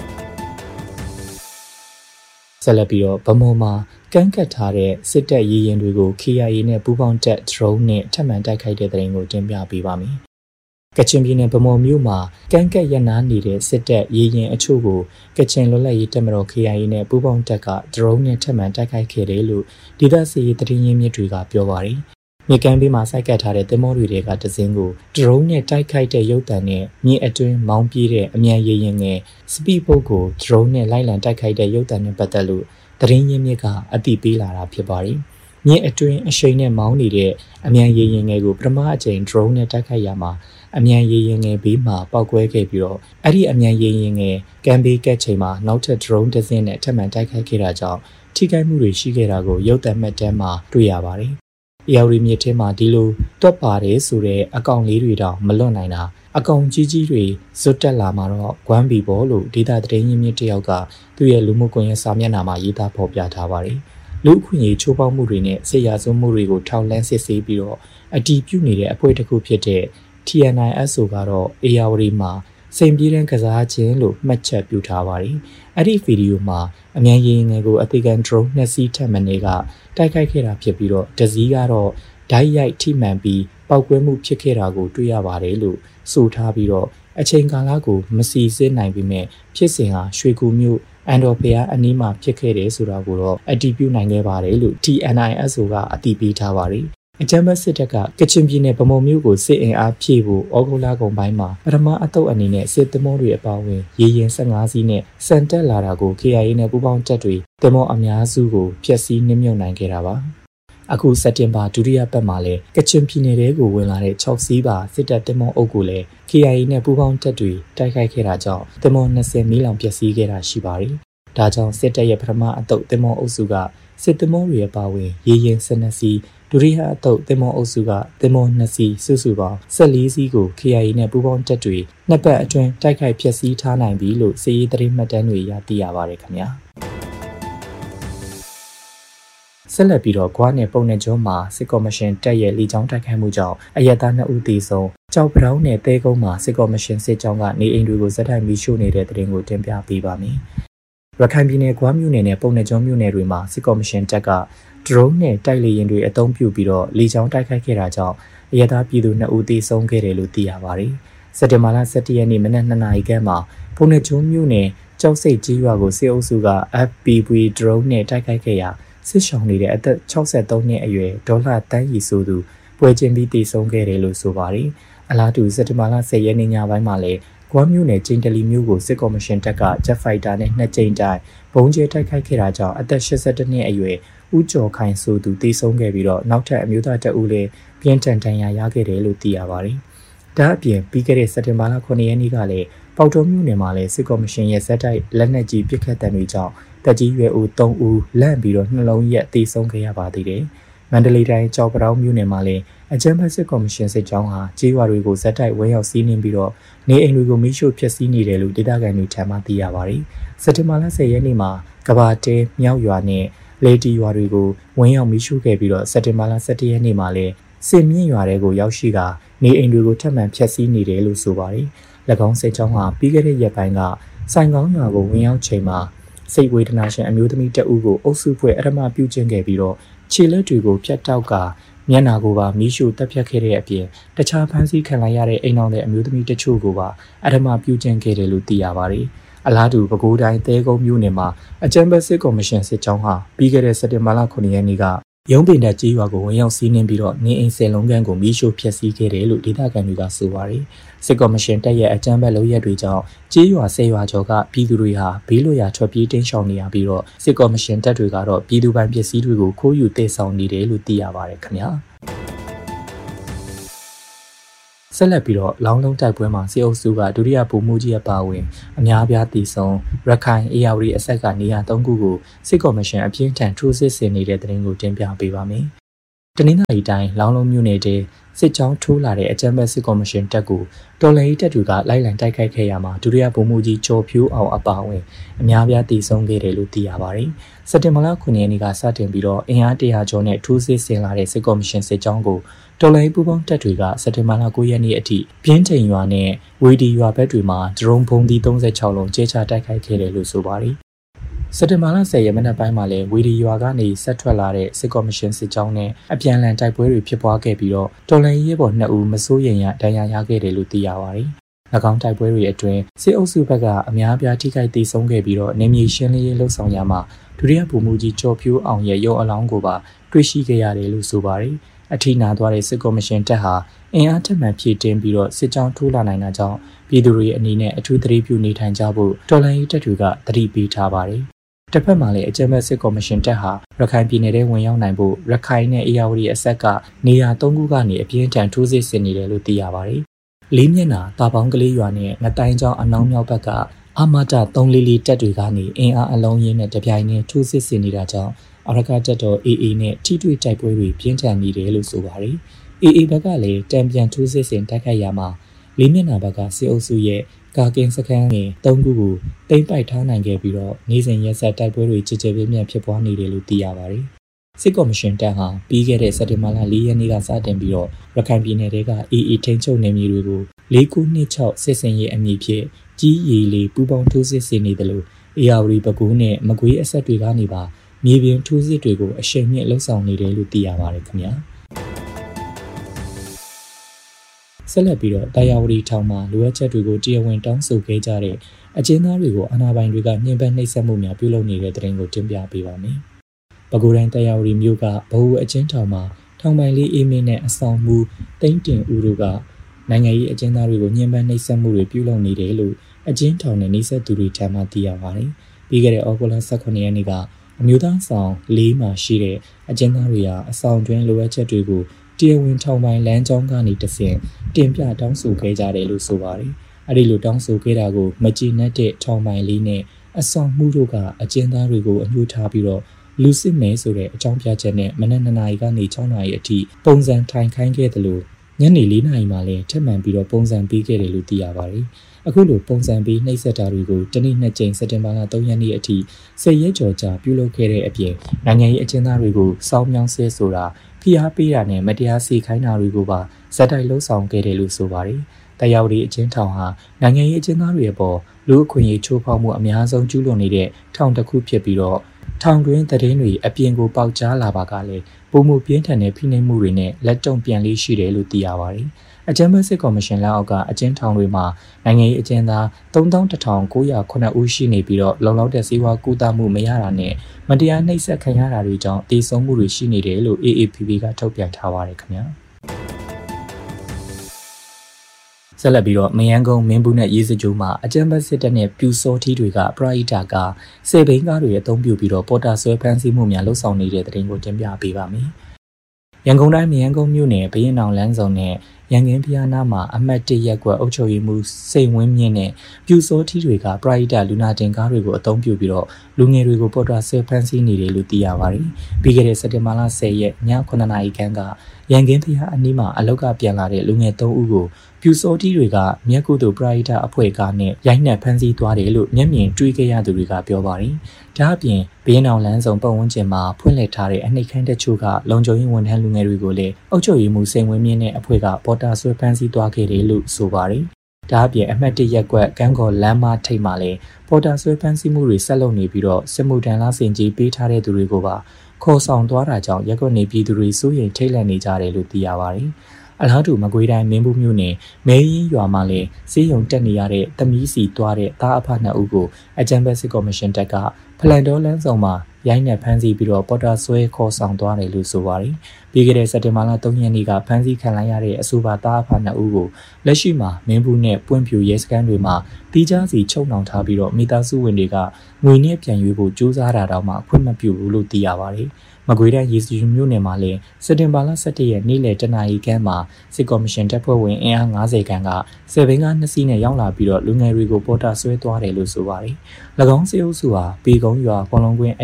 ဆက်လက်ပြီးတော့ဗမော်မှာကန့်ကတ်ထားတဲ့စစ်တပ်ရေရင်တွေကို KIA နဲ့ပူးပေါင်းတပ် drone နဲ့ထပ်မံတိုက်ခိုက်တဲ့တဲ့ရင်ကိုတင်ပြပေးပါမယ်။ကချင်ပြည်နယ်ဗမော်မြို့မှာကန့်ကတ်ရနာနေတဲ့စစ်တပ်ရေရင်အချို့ကိုကချင်လွတ်လပ်ရေးတပ်မတော် KIA နဲ့ပူးပေါင်းတပ်က drone နဲ့ထပ်မံတိုက်ခိုက်ခဲ့တယ်လို့ဒေသစီရေးသတင်းရင်းမြစ်တွေကပြောပါတယ်။မြေကမ်းဘေးမှာစိုက်ကပ်ထားတဲ့သင်္ဘောတွေကတစင်းကို drone နဲ့တိုက်ခိုက်တဲ့ရုပ်သံနဲ့မြေအတွင်းမောင်းပြေးတဲ့အမြန်ရေရင်ငယ် speed boat ကို drone နဲ့လိုက်လံတိုက်ခိုက်တဲ့ရုပ်သံနဲ့ပတ်သက်လို့သတင်းရင်းမြစ်ကအတည်ပြုလာတာဖြစ်ပါတယ်။မြေအတွင်းအရှိန်နဲ့မောင်းနေတဲ့အမြန်ရေရင်ငယ်ကိုပထမအကြိမ် drone နဲ့တိုက်ခိုက်ရမှာအမြန်ရေရင်ငယ်ဘေးမှာပောက်ကွဲခဲ့ပြီးတော့အဲ့ဒီအမြန်ရေရင်ငယ်ကမ်းဘေးကက်ချိန်မှာနောက်ထပ် drone တစ်စင်းနဲ့ထပ်မံတိုက်ခိုက်ခဲ့တာကြောင့်ထိခိုက်မှုတွေရှိခဲ့တာကိုရုပ်သံမှတ်တမ်းမှာတွေ့ရပါတယ်။အေယာရီမြေထဲမှာဒီလိုတွက်ပါတယ်ဆိုတဲ့အကောင့်လေးတွေတောင်မလွတ်နိုင်တာအကောင်ကြီးကြီးတွေဇွတ်တက်လာမှာတော့ဂွမ်းဘီဘောလို့ဒေတာသတင်းရင်းမြစ်တယောက်ကသူ့ရဲ့လူမှုကွန်ရက်စာမျက်နှာမှာရေးသားဖော်ပြထားပါတယ်။လူအခွင့်အရေးချိုးဖောက်မှုတွေနဲ့စစ်ရာဇဝတ်မှုတွေကိုထောက်လှမ်းစစ်ဆေးပြီးတော့အတည်ပြုနေတဲ့အဖွဲ့တစ်ခုဖြစ်တဲ့ TNISO ကတော့အေယာဝတီမှာစိန်ပြေးတဲ့ကစားခြင်းလို့မှတ်ချက်ပြုထားပါတယ်။အဲ့ဒီဗီဒီယိုမှာအမြန်ရေငယ်ကိုအသေးခံ drone 2စီးထပ်မံနေကတိုက်ခိုက်ခဲ့တာဖြစ်ပြီးတော့တစ်စီးကတော့ဓာတ်ရိုက်ထိမှန်ပြီးပောက်ကွဲမှုဖြစ်ခဲ့တာကိုတွေ့ရပါတယ်လို့ဆိုထားပြီးတော့အချိန်ကာလကိုမစီစစ်နိုင်ပေမဲ့ဖြစ်စဉ်ဟာရွှေကူမြို့အန်ဒိုဖီယာအနီးမှာဖြစ်ခဲ့တယ်ဆိုတာကိုတော့အတည်ပြုနိုင်ခဲ့ပါတယ်လို့ TNISO ကအတည်ပြုထားပါတယ်။အကြမ်းဖက်စစ်တပ်ကကချင်ပြည်နယ်ဗမော်မြို့ကိုစစ်အင်အားဖြည့်ဖို့ဩဂုတ်လကုန်ပိုင်းမှာပထမအသုတ်အနေနဲ့စစ်သမောတွေအပါအဝင်ရေရင်15စီးနဲ့စံတက်လာတာကို KIA နဲ့ပူးပေါင်းတပ်တွေသမောအများစုကိုဖျက်ဆီးနှိမ့်မြုပ်နိုင်ခဲ့တာပါ။အခုစက်တင်ဘာဒုတိယပတ်မှာလည်းကချင်ပြည်နယ်ထဲကိုဝင်လာတဲ့6စီးပါစစ်တပ်သင်္ဘောအုပ်ကိုလည်း KIA နဲ့ပူးပေါင်းတပ်တွေတိုက်ခိုက်ခဲ့တာကြောင့်သင်္ဘော20မီးလောင်ပျက်စီးခဲ့တာရှိပါတယ်။ဒါကြောင့်စစ်တပ်ရဲ့ပထမအသုတ်သင်္ဘောအုပ်စုကစစ်သင်္ဘောတွေအပါအဝင်ရေရင်12စီးဒုတိယအသုတ်သင်္ဘောအုပ်စုကသင်္ဘော2စီးစုစုပေါင်း14စီးကို KIA နဲ့ပူးပေါင်းတပ်တွေနှစ်ပတ်အတွင်းတိုက်ခိုက်ဖျက်ဆီးထားနိုင်ပြီလို့စစ်ရေးသတင်းမှတ်တမ်းတွေရသိရပါတယ်ခင်ဗျာ။ဆက်လက်ပြီးတော့ဂွားနယ်ပုံနယ်ကျွန်းမှာစစ်ကော်မရှင်တပ်ရဲ့လေကြောင်းတိုက်ခိုက်မှုကြောင့်အရက်သား2ဦးသေဆုံးကြောက်ပတောင်းနယ်တဲကုန်းမှာစစ်ကော်မရှင်စစ်ကြောင်းကနေအိမ်တွေကိုဇက်တိုက်မီးရှို့နေတဲ့တဲ့တင်ကိုတင်ပြပေးပါမယ်။ရခိုင်ပြည်နယ်ဂွားမြို့နယ်နဲ့ပုံနယ်ကျွန်းမြို့နယ်တွေမှာစစ်ကော်မရှင်တပ်က drone နဲ့တိုက်လေယာဉ်တွေအသုံးပြုပြီးတော့လေကြောင်းတိုက်ခိုက်ခဲ့တာကြောင့်အရက်သားပြည်သူ2ဦးသေဆုံးခဲ့တယ်လို့သိရပါတယ်။စက်တင်ဘာလ17ရက်နေ့မနက်2နာရီခန့်မှာပုံနယ်ကျွန်းမြို့နယ်ကြောက်စိတ်ကြီးရွာကိုစစ်အုပ်စုက FPV drone နဲ့တိုက်ခိုက်ခဲ့ရာစစ်ရှောင်နေတဲ့အသက်63နှစ်အရွယ်ဒေါ်လာတန်းရီဆိုသူပွဲချင်းပြီးတည်ဆုံးခဲ့တယ်လို့ဆိုပါတယ်။အလားတူစက်တင်ဘာလ10ရက်နေ့ညပိုင်းမှာလည်းဂွားမြို့နယ်ကျင်းတလီမြို့ကိုစစ်ကော်မရှင်တပ်ကဂျက်ဖိုက်တာနဲ့2ကြိမ်တိုင်ဘုံကျဲတိုက်ခိုက်ခဲ့တာကြောင့်အသက်82နှစ်အရွယ်ဦးကျော်ခိုင်ဆိုသူတည်ဆုံးခဲ့ပြီးတော့နောက်ထပ်အမျိုးသား2ဦးလည်းပြင်းထန်ဒဏ်ရာရခဲ့တယ်လို့သိရပါတယ်။ဒါအပြင်ပြီးခဲ့တဲ့စက်တင်ဘာလ9ရက်နေ့ကလည်းပေါတော်မြို့နယ်မှာလည်းစစ်ကော်မရှင်ရဲ့ဇက်တိုက်လက်နက်ကြီးပစ်ခတ်တဲ့တွေကြောင့်တက်ကြီးရွယ်ဦး3ဦးလန့်ပြီးတော့နှလုံးရက်တည်ဆုံးခဲ့ရပါသေးတယ်။မန္တလေးတိုင်းကြောက်ပတောင်းမြို့နယ်မှာလည်းအကြမ်းဖက်စစ်ကော်မရှင်စစ်ကြောင်းဟာကြေးရွာတွေကိုဇက်တိုက်ဝဲရောက်စီးနှင်းပြီးတော့နေအိမ်တွေကိုမိရှို့ဖျက်ဆီးနေတယ်လို့ဒေသခံတွေထံမှသိရပါတယ်။စက်တင်ဘာလ10ရက်နေ့မှာကဘာတဲမြောက်ရွာနဲ့လေတီရွာတွေကိုဝင်းရောက်မိရှို့ခဲ့ပြီးတော့စက်တင်ဘာလ17ရက်နေ့မှာလည်းစစ်မြင့်ရွာတွေကိုရောက်ရှိကနေအိမ်တွေကိုထပ်မံဖျက်ဆီးနေတယ်လို့ဆိုပါတယ်။၎င်းစစ်ကြောင်းဟာပြီးခဲ့တဲ့ရက်ပိုင်းကစိုင်ကောင်းရွာကိုဝင်ရောက်ချိန်မှာစိတ်ဝေဒနာရှင်အမျိုးသမီးတဦးကိုအုပ်စုဖွဲ့အဓမ္မပြုကျင့်ခဲ့ပြီးတော့ခြေလက်တွေကိုဖြတ်တောက်ကမျက်နာကိုပါမီးရှို့တပ်ဖြတ်ခဲ့တဲ့အပြင်တခြားဖမ်းဆီးခံလိုက်ရတဲ့အိမ်တော်တဲ့အမျိုးသမီးတချို့ကိုပါအဓမ္မပြုကျင့်ခဲ့တယ်လို့သိရပါတယ်။အလားတူပဲခူးတိုင်းသဲကုန်းမြို့နယ်မှာအကြမ်းဖက်စစ်ကော်မရှင်စစ်ကြောင်းဟာပြီးခဲ့တဲ့စက်တင်ဘာလ9ရက်နေ့ကရုံးပင်တပ်ကြီးရွာကိုဝင်ရောက်စီးနှင်းပြီးတော့နေအိမ်10လုံးခန့်ကိုမီးရှို့ဖျက်ဆီးခဲ့တယ်လို့ဒေသခံတွေကဆိုပါတယ်။စစ်ကော်မရှင်တပ်ရဲ့အကြမ်းဖက်လုပ်ရက်တွေကြောင့်ကြီးရွာ10ရွာကျော်ကပြည်သူတွေဟာဘေးလွတ်ရာထွက်ပြေးတင်းရှောင်နေရပြီးတော့စစ်ကော်မရှင်တပ်တွေကတော့ပြည်သူပိုင်ပစ္စည်းတွေကိုခိုးယူသိမ်းဆောင်နေတယ်လို့သိရပါတယ်ခင်ဗျာ။ဆက်လက်ပြီးတော့လောင်းလုံးတိုက်ပွဲမှာစစ်အုပ်စုကဒုတိယဗိုလ်မှူးကြီးအပါအဝင်အများပြားတည်ဆုံရခိုင်အေယာဝတီအဆက်ကနေရာ3ခုကိုစစ်ကော်မရှင်အပြင်းထန်ထိုးစစ်ဆင်နေတဲ့တဲ့တင်ကိုတင်ပြပေးပါမယ်တနင်္သာရီတိုင်းလောင်းလုံးမြို့နယ်တည်းစစ်ကြောင်းထိုးလာတဲ့အကြမ်းဖက်စစ်ကော်မရှင်တပ်ကိုတော်လှန်ရေးတပ်တွေကလိုက်လံတိုက်ခိုက်ခဲ့ရမှာဒုတိယဗိုလ်မှူးကြီးကျော်ဖြူအောင်အပါအဝင်အများပြားတည်ဆုံခဲ့တယ်လို့သိရပါတယ်။စက်တင်ဘာလ9ရက်နေ့ကစတင်ပြီးတော့အင်အား100ကျော်နဲ့ထိုးစစ်ဆင်လာတဲ့စစ်ကော်မရှင်စစ်ကြောင်းကိုတော်လှန်ရေးပူးပေါင်းတပ်တွေကစက်တင်ဘာလ9ရက်နေ့အထိပြင်းထန်ရွာနဲ့ဝေဒီရွာဘက်တွေမှာဒရုန်းဘုံသီး36လုံးကျဲချတိုက်ခိုက်ခဲ့တယ်လို့ဆိုပါတယ်။စက်တင်ဘာလ10ရက်မနက်ပိုင်းမှာလည်းဝေဒီရွာကနေဆက်ထွက်လာတဲ့စစ်ကော်မရှင်စစ်ကြောင်းနဲ့အပြန်အလှန်တိုက်ပွဲတွေဖြစ်ပွားခဲ့ပြီးတော့တော်လှန်ရေးဘော်2ဦးမစိုးရိမ်ရဒဏ်ရာရခဲ့တယ်လို့သိရပါတယ်။၎င်းတိုက်ပွဲတွေအတွင်းစစ်အုပ်စုဘက်ကအများပြားထိခိုက်ဒေဆုံးခဲ့ပြီးတော့နေမြေရှင်းလင်းရေးလှုပ်ဆောင်ရမှာဒုတိယဗိုလ်မှူးကြီးကျော်ဖြူအောင်ရဲ့ရုံအလောင်းကိုပါတွေ့ရှိခဲ့ရတယ်လို့ဆိုပါတယ်။အထိနာသွားတဲ့စစ်ကော်မရှင်တပ်ဟာအင်အားထက်မှန်ဖြည့်တင်းပြီးတော့စစ်ကြောင်းထိုးလာနိုင်တာကြောင့်ပြည်သူတွေအနေနဲ့အထူးသတိပြုနေထိုင်ကြဖို့တော်လှန်ရေးတပ်တွေကသတိပေးထားပါတယ်။တစ်ဖက်မှာလည်းအကြမ်းဖက်စစ်ကော်မရှင်တပ်ဟာရခိုင်ပြည်နယ်ထဲဝင်ရောက်နိုင်ဖို့ရခိုင်နဲ့အေရဝတီအဆက်ကနေရာ3ခုကနေအပြင်းထန်ထိုးစစ်ဆင်နေတယ်လို့သိရပါတယ်။လေးမျက်နှာတာပေါင်းကလေးရွာနဲ့ငတိုင်းကျောင်းအနောက်မြောက်ဘက်ကအာမတ344တပ်တွေကနေအင်အားအလုံးရင်းနဲ့တပြိုင်နက်ထိုးစစ်ဆင်နေတာကြောင့်အရကတပ်တော် AA နဲ့ထိတွေ့တိုက်ပွဲတွေပြင်းထန်နေတယ်လို့ဆိုပါတယ်။ AA ဘက်ကလည်းတံပြန်ထိုးစစ်ဆင်တိုက်ခိုက်ရမှာလေးမျက်နှာဘက်ကစစ်အုပ်စုရဲ့ကာကင်းစခန်းငယ်3ခုကိုတိမ့်ပိုက်ထားနိုင်ခဲ့ပြီးတော့နေ့စဉ်ရက်ဆက်တိုက်ပွဲတွေကြည်ကြဲပြင်းပြင်းဖြစ်ပွားနေတယ်လို့သိရပါတယ်။စစ်ကော်မရှင်တပ်ဟာပြီးခဲ့တဲ့စက်တင်ဘာလ4ရက်နေ့ကစတင်ပြီးတော့ရခိုင်ပြည်နယ်က AA ထိန်းချုပ်နယ်မြေတွေကို4926စစ်စင်ရေးအမည်ဖြင့်ကြီးရီလေးပူးပေါင်းထိုးစစ်ဆင်နေတယ်လို့အေရဝတီပဲခူးနဲ့မကွေးအဆက်တွေကနေပါမြေပြင်ထိုးစစ်တွေကိုအရှိန်မြင့်လှုပ်ဆောင်နေတယ်လို့သိရပါတယ်ခင်ဗျာ။ဆက်လက်ပြီးတော့တာယာဝတီထောင်မှာလိုအပ်ချက်တွေကိုတရားဝင်တောင်းဆိုခဲ့ကြတဲ့အကျဉ်းသားတွေကိုအာဏာပိုင်တွေကညှဉ်းပန်းနှိပ်စက်မှုများပြုလုပ်နေတဲ့တဲ့တင်ကိုတင်ပြပေးပါမယ်။ပဲခူးတိုင်းတာယာဝတီမြို့ကဘဟုအကျဉ်းထောင်မှာထောင်ပိုင်လေးအေးမင်းနဲ့အဆောင်မှုတိမ့်တင်ဦးတို့ကနိုင်ငံရေးအကျဉ်းသားတွေကိုညှဉ်းပန်းနှိပ်စက်မှုတွေပြုလုပ်နေတယ်လို့အကျဉ်းထောင်နဲ့နှိပ်စက်သူတွေထံမှသိရပါတယ်။ပြီးခဲ့တဲ့ဩဂုတ်လ18ရက်နေ့ကအမျိုးသားဆောင်၄မှာရှိတဲ့အကျဉ်းသားတွေဟာအဆောင်တွင်းလိုအပ်ချက်တွေကိုတရားဝင်ထောင်ပိုင်လမ်းကြောင်းကနေတဆင့်တင်ပြတောင်းဆိုခဲ့ကြတယ်လို့ဆိုပါတယ်။အဲဒီလိုတောင်းဆိုခဲ့တာကိုမကျေနပ်တဲ့ထောင်ပိုင်လေးနဲ့အဆောင်မှုတို့ကအကျဉ်းသားတွေကိုအညှို့ထားပြီးတော့လူစစ်မဲဆိုတဲ့အကြောင်းပြချက်နဲ့မနက်2နာရီကနေ6နာရီအထိပုံစံထိုင်ခိုင်းခဲ့တယ်လို့ညနေ4နာရီမှလည်းထပ်မံပြီးတော့ပုံစံပေးခဲ့တယ်လို့သိရပါတယ်။အခုလိုပုံစံပေးနှိပ်စက်တာတွေကိုတနည်း2ကြိမ်စက်တင်ဘာလ3ရက်နေ့အထိ10ရက်ကျော်ကြာပြုလုပ်ခဲ့တဲ့အပြင်နိုင်ငံရေးအကျဉ်းသားတွေကိုစောင်းမြောင်းဆဲဆိုတာဖိအားပေးတာနဲ့မတရားစီခိုင်းတာတွေကိုပါဇက်တိုက်လှုပ်ဆောင်ခဲ့တယ်လို့ဆိုပါတယ်။တာယာဝတီအကျဉ်းထောင်ဟာနိုင်ငံရေးအကျဉ်းသားတွေအပေါ်လူအခွင့်အရေးချိုးဖောက်မှုအများဆုံးကျူးလွန်နေတဲ့ထောင်တစ်ခုဖြစ်ပြီးတော့ထောင်တွင်းသတင်းတွေအပြင်ကိုပေါက်ကြားလာပါကလည်းပုံမှုပြင်းထန်တဲ့ဖိနှိပ်မှုတွေနဲ့လက်တုံ့ပြန်လေးရှိတယ်လို့သိရပါတယ်။အကြမ်းဖက်စစ်ကော်မရှင်လက်အောက်ကအကျဉ်းထောင်တွေမှာနိုင်ငံရေးအကျဉ်းသား31,909 ဦးရှိနေပြီးတော့လုံလောက်တဲ့စေဝါကူတာမှုမရတာနဲ့မတရားနှိပ်စက်ခံရတာတွေကြောင့်တည်ဆုံမှုတွေရှိနေတယ်လို့ AAPP ကထုတ်ပြန်ထားပါတယ်ခင်ဗျာ။ဆက်လက်ပြီးတော့မယန်းကုန်းမင်းဘူးနဲ့ရေးစကြိုးမှာအကြမ်းဖက်စစ်တပ်နဲ့ပြူစောထီးတွေကပရိုက်တာကစေဘိန်းကားတွေအသုံးပြုပြီးတော့ပေါ်တာဆွဲဖမ်းဆီးမှုများလှုပ်ဆောင်နေတဲ့တဲ့တင်ကိုတင်ပြပေးပါမယ်။ရန်ကုန်တိုင်းမယန်းကုန်းမြို့နယ်ဘရင်အောင်လမ်းဆောင်နဲ့ရန်ကင်းဖျားနားမှာအမှတ်1ရပ်ကွက်အုပ်ချုပ်ရေးမှူးစိတ်ဝင်းမြင့်နဲ့ပြူစောထီးတွေကပရိုက်တာလူနာတင်ကားတွေကိုအသုံးပြုပြီးတော့လူငယ်တွေကိုပေါ်တာဆွဲဖမ်းဆီးနေတယ်လို့သိရပါတယ်။ပြီးခဲ့တဲ့စက်တင်ဘာလ10ရက်ည9နာရီခန့်ကရန်ကင်းဖျားအနီးမှာအလောက်ကပြန်လာတဲ့လူငယ်3ဦးကိုပြူစောထီးတွေကမြက်ကုသိုလ်ပရိုက်တာအဖွဲ့ကနဲ့ရိုက်နှက်ဖမ်းဆီးသွားတယ်လို့မျက်မြင်တွေ့ခဲ့ရသူတွေကပြောပါတယ်။ဒါအပြင်ဘင်းအောင်လန်းဆောင်ပတ်ဝန်းကျင်မှာဖွင့်လှစ်ထားတဲ့အနှိတ်ခမ်းတချို့ကလုံခြုံရေးဝန်ထမ်းလူငယ်တွေကိုလည်းအုပ်ချုပ်ရေးမှူးစိန်ဝင်းမြင့်နဲ့အဖွဲ့ကပေါ်တာဆွဲဖမ်းဆီးသွားခဲ့တယ်လို့ဆိုပါတယ်။ဒါအပြင်အမှတ်1ရပ်ကွက်ကန်းကော်လမ်းမထိပ်မှာလည်းပေါ်တာဆွဲဖမ်းဆီးမှုတွေဆက်လုပ်နေပြီးတော့စစ်မှုထမ်းလားစင်ကြီးပေးထားတဲ့သူတွေကိုပါခေါ်ဆောင်သွားတာကြောင့်ရက်ကွက်နေပြည်သူတွေစိုးရိမ်ထိတ်လန့်နေကြတယ်လို့သိရပါတယ်။အလားတူမကွေးတိုင်းမင်းဘူးမြို့နယ်မဲရင်ရွာမှာလည်းစီးရုံတက်နေရတဲ့သမီးစီသွားတဲ့သားအဖ2ဦးကိုအကြမ်းဖက်စစ်ကော်မရှင်တပ်ကဖလန်တော်လန်းဆောင်မှာရိုင်းနှက်ဖမ်းဆီးပြီးတော့ပေါ်တာဆွဲခေါ်ဆောင်သွားတယ်လို့ဆိုပါတယ်။ပြီးခဲ့တဲ့စက်တင်ဘာလ3ရက်နေ့ကဖမ်းဆီးခံလိုက်ရတဲ့အဆိုပါသားအဖ2ဦးကိုလက်ရှိမှာမင်းဘူးနဲ့ပွင့်ဖြူရဲစခန်းတွေမှာတီးခြားစီချုပ်နှောင်ထားပြီးတော့မိသားစုဝင်တွေကငွေနဲ့ပြန်ရွေးဖို့ကြိုးစားတာတောင်မှခွင့်မပြုဘူးလို့သိရပါတယ်။မကွေးတိုင်းရေစီမြို့နယ်မှာလည်းစက်တင်ဘာလ17ရက်နေ့လယ်တနာရီခန့်မှာစစ်ကော်မရှင်တပ်ဖွဲ့ဝင်အင်အား90ခန်းကဆယ်ဘင်းကား2စီးနဲ့ရောက်လာပြီးတော့လူငယ်တွေကိုပေါ်တာဆွဲသွားတယ်လို့ဆိုပါတယ်။၎င်းစစ်အုပ်စုဟာပေကုန်းရွာပေါ်လုံးကွင်းအနီး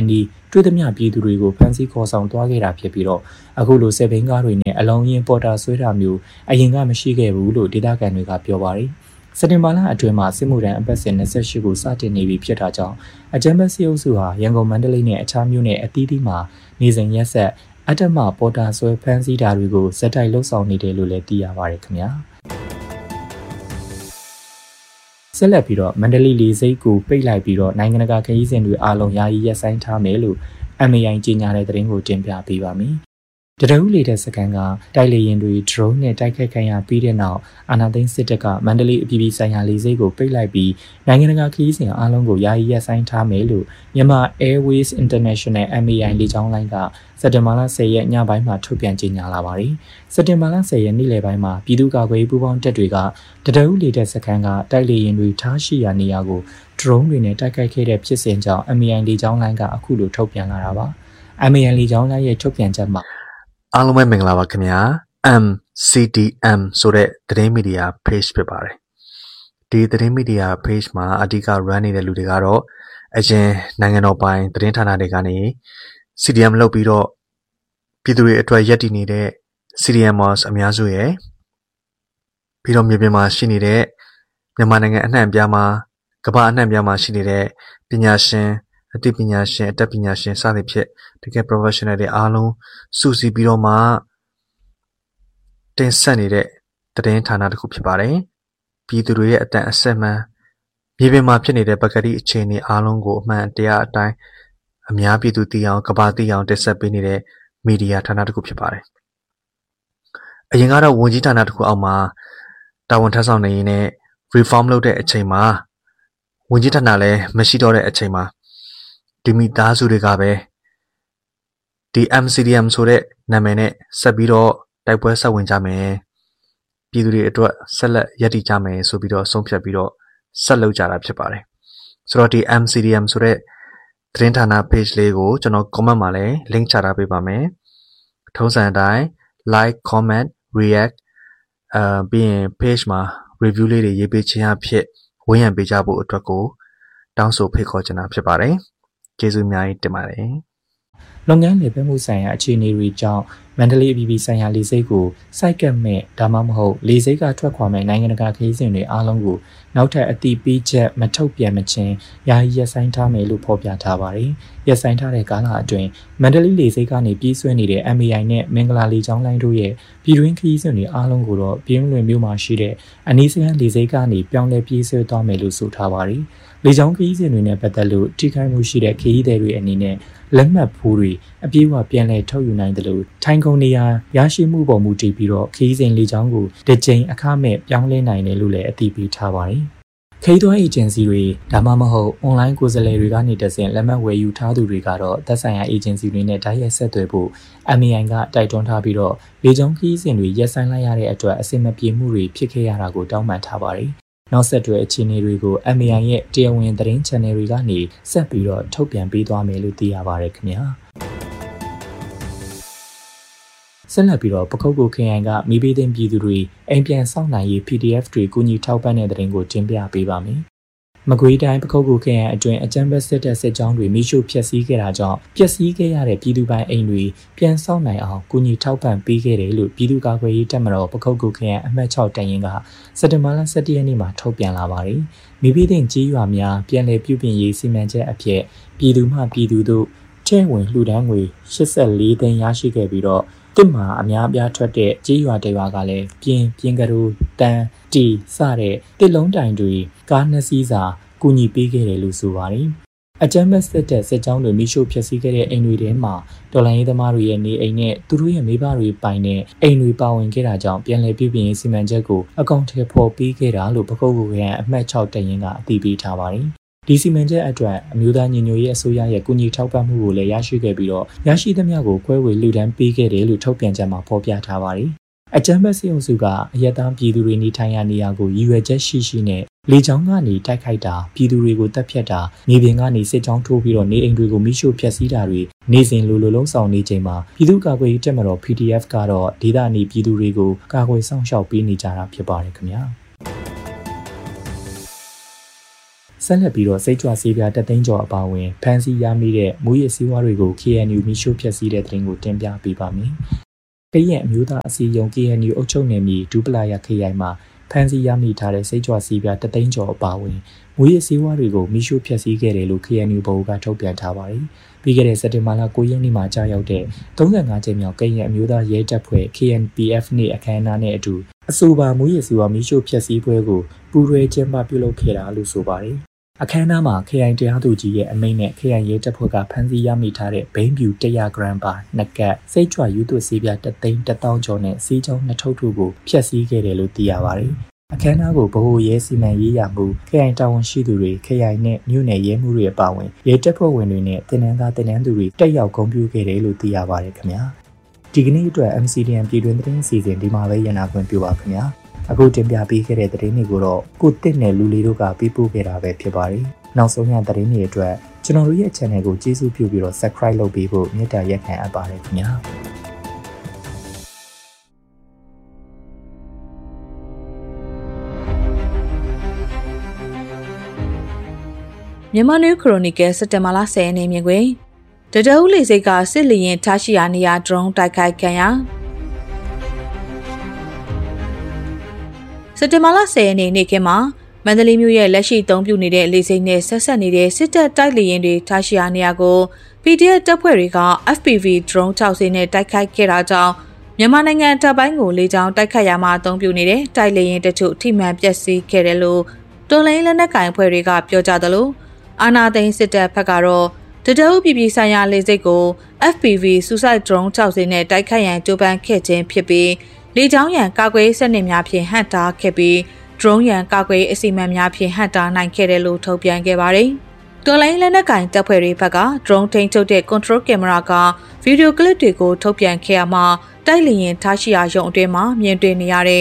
တွေ့သမျှပြည်သူတွေကိုဖမ်းဆီးခေါ်ဆောင်သွားခဲ့တာဖြစ်ပြီးတော့အခုလိုစစ်ဘင်းကားတွေနဲ့အလုံးရင်ပေါ်တာဆွဲတာမျိုးအရင်ကမရှိခဲ့ဘူးလို့ဒေသခံတွေကပြောပါတယ်စက်တင်ဘာလအတွင်းမှာစစ်မှုထမ်းအပတ်စဉ်28ကိုစတင်နေပြီဖြစ်တာကြောင့်အကြမ်းဖက်စစ်အုပ်စုဟာရန်ကုန်မန္တလေးနဲ့အခြားမြို့နယ်အသီးသီးမှာနေစဉ်ရက်ဆက်အထက်မှပေါ်တာဆွဲဖမ်းဆီးတာတွေကိုဇက်တိုက်လှုပ်ဆောင်နေတယ်လို့လည်းသိရပါတယ်ခင်ဗျာဆက်လက်ပြီးတော့မန္တလေးလေဆိပ်ကိုပိတ်လိုက်ပြီးတော့နိုင်ငံတကာခရီးစဉ်တွေအားလုံးယာယီရပ်ဆိုင်းထားမယ်လို့ MAI ကြေညာတဲ့သတင်းကိုတင်ပြပေးပါမယ်တရဦးလေတဲ့စကန်ကတိုက်လေရင်တွေ drone နဲ့တိုက်ခိုက်ခံရပြီးတဲ့နောက်အာဏာသိမ်းစစ်တပ်ကမန္တလေးအပြည်ပြည်ဆိုင်ရာလေဆိပ်ကိုပိတ်လိုက်ပြီးနိုင်ငံတကာခရီးစဉ်အားလုံးကိုယာယီရပ်ဆိုင်းထားမယ်လို့မြန်မာ Airways International MAI လေကြောင်းလိုင်းကစက်တင်ဘာလ10ရက်ညပိုင်းမှာထုတ်ပြန်ကြေညာလာပါတယ်။စက်တင်ဘာလ10ရက်နေ့လယ်ပိုင်းမှာပြည်သူ့ကာကွယ်ရေးပူးပေါင်းတပ်တွေကတရဦးလေတဲ့စကန်ကတိုက်လေရင်တွေထားရှိရာနေရာကို drone တွေနဲ့တိုက်ခိုက်ခဲ့တဲ့ဖြစ်စဉ်ကြောင့် MAI လေကြောင်းလိုင်းကအခုလိုထုတ်ပြန်လာတာပါ။ MAI လေကြောင်းလိုင်းရဲ့ထုတ်ပြန်ချက်မှာအားလုံးပဲမင်္ဂလာပါခင်ဗျာ MCDM ဆိုတဲ့သတင်းမီဒီယာ page ဖြစ်ပါတယ်ဒီသတင်းမီဒီယာ page မှာအဓိက run နေတဲ့လူတွေကတော့အရင်နိုင်ငံတော်ပိုင်သတင်းဌာနတွေကနေ CDM လုပ်ပြီးတော့ပြည်သူတွေအတွက်ရည်တည်နေတဲ့ CDMers အများစုရဲ့ပြီးတော့မြေပြင်မှာရှိနေတဲ့မြန်မာနိုင်ငံအနှံ့အပြားမှာကမ္ဘာအနှံ့အပြားမှာရှိနေတဲ့ပညာရှင်အသိပညာရှင်အတတ်ပညာရှင်စသဖြင့်တကယ် professional တွေအားလုံးစုစည်းပြီးတော့မှတင်ဆက်နေတဲ့သတင်းဌာနတစ်ခုဖြစ်ပါတယ်ပြည်သူတွေရဲ့အတန်အဆက်မှန်မြေပြင်မှာဖြစ်နေတဲ့ပကတိအခြေအနေအားလုံးကိုအမှန်တရားအတိုင်းအများပြည်သူသိအောင်ကမ္ဘာသိအောင်တင်ဆက်ပေးနေတဲ့မီဒီယာဌာနတစ်ခုဖြစ်ပါတယ်အရင်ကတော့ဝန်ကြီးဌာနတစ်ခုအောက်မှာတာဝန်ထမ်းဆောင်နေရင်းနဲ့ reform လုပ်တဲ့အချိန်မှာဝန်ကြီးဌာနလည်းမရှိတော့တဲ့အချိန်မှာဒီမိသားစုတွေကပဲဒီ MCDM ဆိုတဲ့နာမည်နဲ့ဆက်ပြီးတော့တိုက်ပွဲဆက်ဝင်ကြမယ်ပြည်သူတွေအတွက်ဆက်လက်ရည်တည်ကြမယ်ဆိုပြီးတော့ဆုံးဖြတ်ပြီးတော့ဆက်လုပ်ကြတာဖြစ်ပါတယ်ဆိုတော့ဒီ MCDM ဆိုတဲ့သတင်းဌာန page လေးကိုကျွန်တော် comment မှာလည်း link ချထားပေးပါမယ်ထုံးစံအတိုင်း like comment react ပြီးရင် page မှာ review လေးတွေရေးပေးခြင်းအဖြစ်ဝန်းရံပေးကြဖို့အတွက်ကိုတောင်းဆိုဖိတ်ခေါ်ချင်တာဖြစ်ပါတယ်ကျေးဇူးအများကြီးတင်ပါတယ်လုပ်ငန်းလည်ပတ်မှုဆိုင်ရာအခြေအနေတွေကြောင့်မန္တလေးအပြည်ပြည်ဆိုင်ရာလေဆိပ်ကိုစိုက်ကပ်မဲ့ဒါမှမဟုတ်လေဆိပ်ကထွက်ခွာမဲ့နိုင်ငံတကာခရီးစဉ်တွေအားလုံးကိုနောက်ထပ်အတိပေးချက်မထုတ်ပြန်မချင်းယာယီရပ်ဆိုင်းထားမယ်လို့ဖော်ပြထားပါတယ်။ရပ်ဆိုင်းထားတဲ့ကာလအတွင်းမန္တလေးလေဆိပ်ကနေပြေးဆွဲနေတဲ့ MAI နဲ့မင်္ဂလာလေကြောင်းလိုင်းတို့ရဲ့ပြည်တွင်းခရီးစဉ်တွေအားလုံးကိုတော့ပြင်းလွင်မြို့မှာရှိတဲ့အနီးစပ်လေဆိပ်ကနေပြောင်းလဲပြေးဆွဲသွားမယ်လို့ဆိုထားပါတယ်။လေကြောင်းခရီးစဉ်တွေနဲ့ပတ်သက်လို့ထိခိုက်မှုရှိတဲ့ခရီးသည်တွေအနေနဲ့လက်မှတ်ဖိုးတွေအပြေးအဝပြန်လည်ထုတ်ယူနိုင်တယ်လို့ထိုင်းကုန်နေရာရရှိမှုပေါ်မူတည်ပြီးတော့ခရီးစဉ်လေကြောင်းကိုတစ်ကြိမ်အခမဲ့ပြောင်းလဲနိုင်တယ်လို့လည်းအသိပေးထားပါတယ်။ခရီးသွားအေဂျင်စီတွေဒါမှမဟုတ်အွန်လိုင်းကိုယ်စားလှယ်တွေကနေတဆင့်လက်မှတ်ဝယ်ယူထားသူတွေကတော့သက်ဆိုင်ရာအေဂျင်စီတွေနဲ့တိုက်ရိုက်ဆက်သွယ်ဖို့ MAI ကတိုက်တွန်းထားပြီးတော့လေကြောင်းခရီးစဉ်တွေရပ်ဆိုင်းလိုက်ရတဲ့အတွက်အဆင်မပြေမှုတွေဖြစ်ခဲ့ရတာကိုတောင်းပန်ထားပါတယ်။နောက်ဆက်တွဲအခြေအနေတွေကို MAI ရဲ့တရားဝင်သတင်း channel တွေကနေဆက်ပြီးတော့ထုတ်ပြန်ပေးသွားမယ်လို့သိရပါတယ်ခင်ဗျာဆက်လက်ပြီးတော့ပခုတ်ကိုခရိုင်ကမိဘသိန်းပြည်သူတွေအိမ်ပြန်စောင့်နိုင်ရေး PDF တွေကူညီထောက်ပံ့တဲ့သတင်းကိုတင်ပြပေးပါမယ်မကွေးတိုင်းပခုတ်ကိုခရိုင်အတွင်းအကြမ်းဖက်စစ်တပ်စစ်ကြောင်းတွေမိရှုဖျက်ဆီးခဲ့တာကြောင့်ပျက်စီးခဲ့ရတဲ့ပြည်သူပိုင်အိမ်တွေပြန်စောင့်နိုင်အောင်ကူညီထောက်ပံ့ပေးခဲ့တယ်လို့ပြည်သူ့ကာကွယ်ရေးတပ်မတော်ပခုတ်ကိုခရိုင်အမှတ်6တရင်ကစက်တင်ဘာလ17ရက်နေ့မှာထုတ်ပြန်လာပါတယ်မိဘသိန်းကြီးရွာများပြန်လည်ပြုပြင်ရေးစီမံချက်အဖြစ်ပြည်သူမှပြည်သူတို့ထဲဝင်လှူဒန်းငွေ84သိန်းရရှိခဲ့ပြီးတော့တစ်မှာအများအပြားထွက်တဲ့ကြီးရွာတွေကလည်းပြင်ကရိုတန်တီစတဲ့တစ်လုံးတိုင်တွေကားနှစ်စီးစာကူညီပေးခဲ့တယ်လို့ဆိုပါတယ်။အကြမ်းဖက်စစ်တပ်စစ်ကြောင်းတွေမိရှုဖျက်ဆီးခဲ့တဲ့အိမ်တွေထဲမှာတော်လိုင်းရေးသမားတွေရဲ့နေအိမ်နဲ့သူတို့ရဲ့မိဘတွေပိုင်တဲ့အိမ်တွေပါဝင်ခဲ့တာကြောင့်ပြန်လည်ပြုပြင်ရေးစီမံချက်ကိုအကောင့်ထဲပေါ်ပေးခဲ့တာလို့ပခုတ်ကူရန်အမှတ်6တရင်ကအတည်ပြုထားပါတယ်။ဒီစီမံချက်အတွက်အမျိုးသားညီညွတ်ရေးအစိုးရရဲ့ကူညီထောက်ပံ့မှုကိုလည်းရရှိခဲ့ပြီးတော့ရရှိသမျှကိုခွဲဝေလှူဒန်းပေးခဲ့တယ်လို့ထုတ်ပြန်ချက်မှာဖော်ပြထားပါတယ်။အကြမ်းဖက်စစ်အုပ်စုကအရက်သားပြည်သူတွေနေထိုင်ရာနေရာကိုရည်ရွယ်ချက်ရှိနဲ့လေကြောင်းကနေတိုက်ခိုက်တာပြည်သူတွေကိုတပ်ဖြတ်တာမြေပြင်ကနေစစ်ကြောင်းထိုးပြီးတော့နေအိမ်တွေကိုမိရှို့ဖျက်ဆီးတာတွေနေစဉ်လိုလုံးဆောင်နေချိန်မှာပြည်သူ့ကာကွယ်ရေးတပ်မတော် PDF ကတော့ဒေသနေပြည်သူတွေကိုကာကွယ်စောင့်ရှောက်ပေးနေကြတာဖြစ်ပါတယ်ခင်ဗျာ။ဆက်လက်ပြီးတော့စိတ်ကြွဆေးပြား3သိန်းကျော်အပါအဝင်ဖမ်းဆီးရမိတဲ့မူရစ်ဆေးဝါးတွေကို KNU မိရှုဖျက်ဆီးတဲ့သတင်းကိုတင်ပြပေးပါမယ်။ကရင်အမျိုးသားအစည်းအရုံး KNU အုပ်ချုပ်နယ်မြေဒူပလာယာခရိုင်မှာဖမ်းဆီးရမိထားတဲ့စိတ်ကြွဆေးပြား3သိန်းကျော်အပါအဝင်မူရစ်ဆေးဝါးတွေကိုမိရှုဖျက်ဆီးခဲ့တယ်လို့ KNU ဘုတ်ကထုတ်ပြန်ထားပါတယ်။ပြီးခဲ့တဲ့စက်တင်ဘာလ9ရက်နေ့မှာကြာရောက်တဲ့35ကြိမ်မြောက်ကရင်အမျိုးသားရဲတပ်ဖွဲ့ KNPF နေ့အခမ်းအနားနဲ့အတူအဆိုပါမူရစ်ဆေးဝါးမိရှုဖျက်ဆီးပွဲကိုပူးတွဲကျင်းပပြုလုပ်ခဲ့တာလို့ဆိုပါတယ်။အခမ်းအနားမှာခရိုင်တရားသူကြီးရဲ့အမိန့်နဲ့ခရိုင်ရဲတပ်ဖွဲ့ကဖမ်းဆီးရမိထားတဲ့ဘိန်းဖြူ100ဂရမ်ပါနှစ်ကပ်စိတ်ကြွယူသွဆေးပြား3,100,000ကျော်နဲ့စီးကြောင်း2ထုပ်တို့ကိုဖျက်ဆီးခဲ့တယ်လို့သိရပါတယ်။အခမ်းအနားကိုဗဟိုရဲစီမံရေးရမှုခရိုင်တာဝန်ရှိသူတွေခရိုင်နဲ့မြို့နယ်ရဲမှုတွေအပါအဝင်ရဲတပ်ဖွဲ့ဝင်တွေနဲ့တင်နန်းသားတင်နန်းသူတွေတက်ရောက်ဂုဏ်ပြုခဲ့တယ်လို့သိရပါတယ်ခင်ဗျာ။ဒီကနေ့အတွက် MCDN ပြည်တွင်းသတင်းအစီအစဉ်ဒီမှာပဲရနာခွင့်ပြုပါခင်ဗျာ။အခုတင်ပြပေးခဲ့တဲ့သတင်းတွေကိုတော့ကိုတစ်နဲ့လူလေးတို့ကပေးပို့ခဲ့တာပဲဖြစ်ပါတယ်။နောက်ဆုံးရသတင်းတွေအတွက်ကျွန်တော်တို့ရဲ့ channel ကိုကျေးဇူးပြုပြီးတော့ subscribe လုပ်ပေးဖို့မေတ္တာရက်ခံအပ်ပါတယ်ခင်ဗျာ။မြန်မာ New Chronicle စက်တင်ဘာလ10ရက်နေ့မြင်ကွယ်တတအုပ်လေစိတ်ကစစ်လျင်ထားရှိရာနေရာ drone တိုက်ခိုက်ခံရစက်တင်ဘာလ10ရက်နေ့နေ့ခင်းမှာမန္တလေးမြို့ရဲ့လက်ရှိအသုံးပြုနေတဲ့လေစိတ်နဲ့ဆက်ဆက်နေတဲ့စစ်တပ်တိုက်လေယာဉ်တွေထားရှိရာနေရာကို PDF တပ်ဖွဲ့တွေက FPV drone 6စင်းနဲ့တိုက်ခိုက်ခဲ့တာကြောင့်မြန်မာနိုင်ငံတပ်ပိုင်းကိုလေကြောင်းတိုက်ခိုက်ရမှာအသုံးပြုနေတဲ့တိုက်လေယာဉ်တချို့ထိမှန်ပျက်စီးခဲ့တယ်လို့တော်လိုင်းလက်နက်ကိုင်အဖွဲ့တွေကပြောကြသလိုအာနာသိန်းစစ်တပ်ဘက်ကတော့တတအုပ်ပြည်ပြည်ဆိုင်ရာလေစိတ်ကို FPV Suicide Drone 6စင်းနဲ့တိုက်ခိုက်ရန်ကြိုးပမ်းခဲ့ခြင်းဖြစ်ပြီးလေကြောင်းရန်ကာကွယ်စနစ်များဖြင့်ဟန့်တားခဲ့ပြီး drone ရန်ကာကွယ်အစီအမံများဖြင့်ဟန့်တားနိုင်ခဲ့တယ်လို့ထုတ်ပြန်ခဲ့ပါတယ်။တော်လိုင်းလက်နက်ကင်တပ်ဖွဲ့တွေဘက်က drone ထိန်းချုပ်တဲ့ control camera ကဗီဒီယိုကလစ်တွေကိုထုတ်ပြန်ခဲ့ရမှာတိုက်လေယာဉ်ထားရှိရာရုံအတွင်းမှာမြင်တွေ့နေရတဲ့